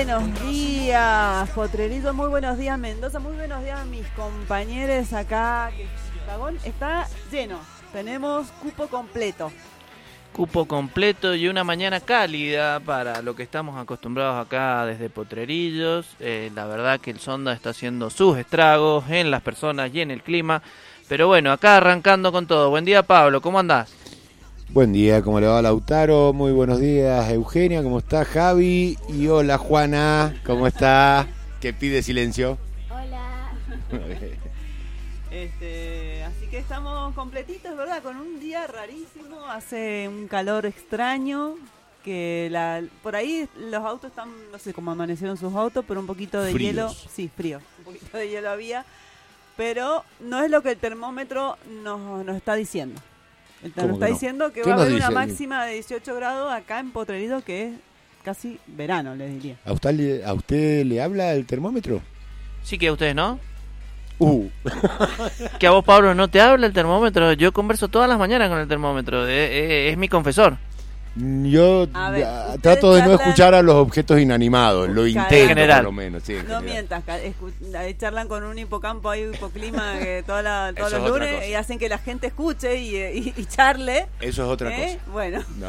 buenos días, Potrerito, muy buenos días, Mendoza, muy buenos días a mis compañeros acá. Que el vagón está lleno, tenemos cupo completo. Cupo completo y una mañana cálida para lo que estamos acostumbrados acá desde Potrerillos. La verdad que el Sonda está haciendo sus estragos en las personas y en el clima. Pero bueno, acá arrancando con todo. Buen día, Pablo, ¿cómo andás? Buen día, ¿cómo le va, Lautaro? Muy buenos días, Eugenia, ¿cómo está, Javi? Y hola, Juana, ¿cómo está? Que pide silencio. Hola. Así que estamos completitos, ¿verdad? Con un día rarísimo, hace un calor extraño, que por ahí los autos están, no sé cómo amanecieron sus autos, pero un poquito de Fríos. hielo, sí, frío, un poquito de hielo había, pero no es lo que el termómetro nos está diciendo. Nos está diciendo que va a haber una máxima de 18 grados acá en Potrerido, que es casi verano, les diría. ¿A usted le habla el termómetro? Sí, que a ustedes, ¿no? Que a vos, Pablo, no te habla el termómetro. Yo converso todas las mañanas con el termómetro. Es mi confesor. Yo trato de no escuchar a los objetos inanimados, lo intento general. por lo menos. Sí, no mientas, charlan con un hipocampo ahí, hipoclima, que todos Eso los es otra lunes cosa. y hacen que la gente escuche y charle. Eso es otra cosa. Bueno. No.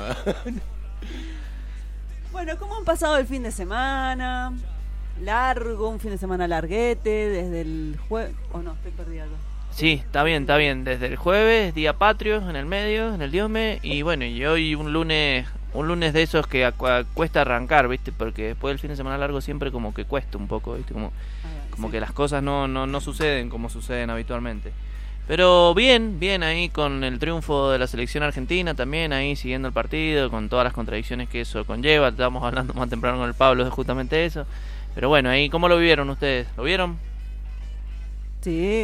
Bueno, ¿cómo han pasado el fin de semana? Largo, un fin de semana larguete, desde el jueves... ¿O no? Estoy perdida. Sí, está bien. Desde el jueves, día patrio, en el medio, en el Diosme. Y bueno, y hoy un lunes de esos que cuesta arrancar, ¿viste? Porque después del fin de semana largo siempre como que cuesta un poco, ¿viste? Como que las cosas no suceden como suceden habitualmente. Pero bien ahí con el triunfo de la selección argentina también, ahí siguiendo el partido, con todas las contradicciones que eso conlleva. Estábamos hablando más temprano con el Pablo de justamente eso. Pero bueno, ahí, ¿cómo lo vivieron ustedes? ¿Lo vieron? Sí,